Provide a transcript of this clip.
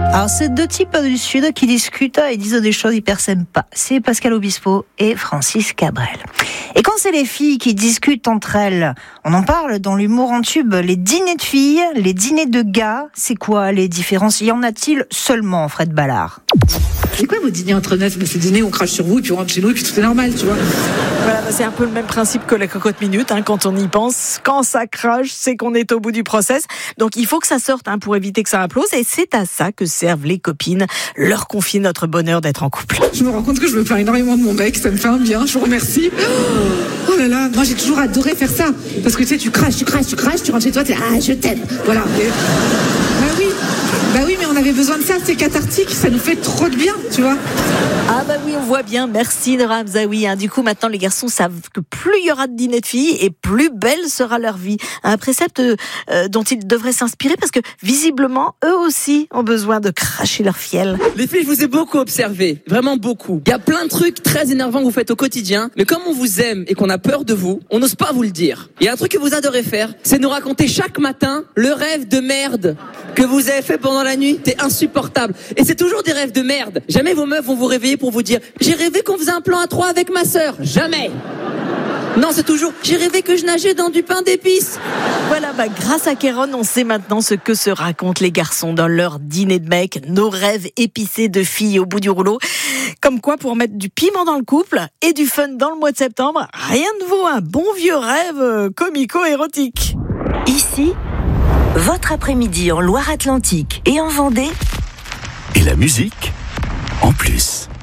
Alors, c'est deux types du Sud qui discutent et disent des choses hyper sympas. C'est Pascal Obispo et Francis Cabrel. Et quand c'est les filles qui discutent entre elles, on en parle dans l'humour en tube. Les dîners de filles, les dîners de gars, c'est quoi les différences? Y en a-t-il seulement, Fred Ballard? C'est quoi vos dîners entre neufs? C'est dîner, on crache sur vous, et puis on rentre chez nous, et puis tout est normal, tu vois. Voilà, c'est un peu le même principe que la cocotte minute, quand on y pense. Quand ça crache, c'est qu'on est au bout du process. Donc il faut que ça sorte pour éviter que ça implose. Et c'est à ça que servent les copines, leur confier notre bonheur d'être en couple. Je me rends compte que je me plains énormément de mon mec, ça me fait un bien, je vous remercie. Oh là là, moi j'ai toujours adoré faire ça. Parce que tu sais, tu craches, tu rentres chez toi, tu dis « Ah, je t'aime !» Voilà. Bah oui, mais on avait besoin de ça, c'est cathartique, ça nous fait trop de bien, tu vois. Ah bah oui, on voit bien, merci Nora Hamzaoui. Du coup, maintenant, les garçons savent que plus il y aura de dîners de filles et plus belle sera leur vie. Un précepte dont ils devraient s'inspirer parce que, visiblement, eux aussi ont besoin de cracher leur fiel. Les filles, je vous ai beaucoup observé, vraiment beaucoup. Il y a plein de trucs très énervants que vous faites au quotidien, mais comme on vous aime et qu'on a peur de vous, on n'ose pas vous le dire. Il y a un truc que vous adorez faire, c'est nous raconter chaque matin le rêve de merde que vous avez fait pendant la nuit. C'est insupportable. Et c'est toujours des rêves de merde. Jamais vos meufs vont vous réveiller pour vous dire « J'ai rêvé qu'on faisait un plan à 3 avec ma sœur ». Jamais. Non, c'est toujours « J'ai rêvé que je nageais dans du pain d'épices ». Voilà, grâce à Kéron, on sait maintenant ce que se racontent les garçons dans leur dîner de mecs, nos rêves épicés de filles au bout du rouleau. Comme quoi, pour mettre du piment dans le couple et du fun dans le mois de septembre, rien ne vaut un bon vieux rêve comico-érotique. Ici, votre après-midi en Loire-Atlantique et en Vendée. Et la musique en plus.